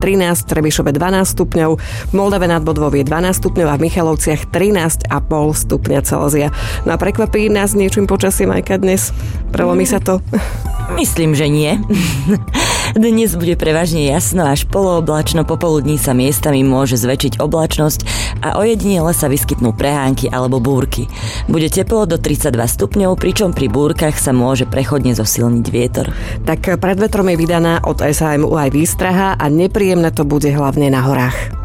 13, v Trebišove 12 stupňov, v Moldave nad Bodvou je 12 stupňov a v Michalovciach 13,5 stupňa Celzia. No a prekvapí nás niečím počasím aj dnes? Prelomí sa to? Myslím, že nie. Dnes bude prevažne jasno až polooblačno, popoludní sa miestami môže zväčšiť oblačnosť a ojedinele sa vyskytnú prehánky alebo búrky. Bude teplo do 32 stupňov, pričom pri búrkach sa môže prechodne zosilniť vietor. Tak pred vetrom je vydaná od SHMU aj výstraha a nepríjemné to bude hlavne na horách.